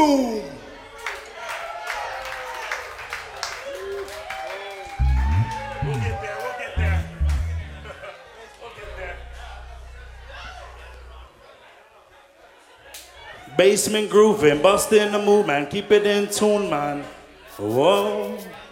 room. We'll get there. We'll get there. We'll get there. Basement grooving, busting the move, man. Keep it in tune, man. Whoa.